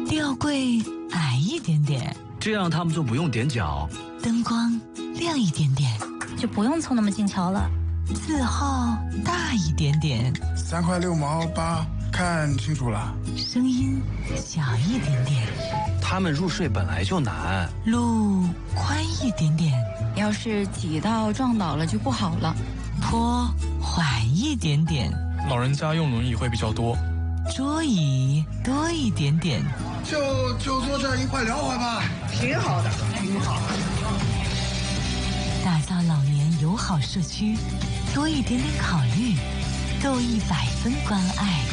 吊柜矮一点点， 这样他们就不用踮脚。 灯光亮一点点， 就不用凑那么近瞧了。 字号大一点点 ，3块6毛8，看清楚了。 声音小一点点， 他们入睡本来就难。 路宽一点点， 要是挤到撞倒了就不好了。 坡缓一点点， 老人家用轮椅会比较多。 桌椅多一点点， 就坐这儿一块聊会吧，挺好的，挺好。 打造老年友好社区，多一点点考虑，够100分关爱。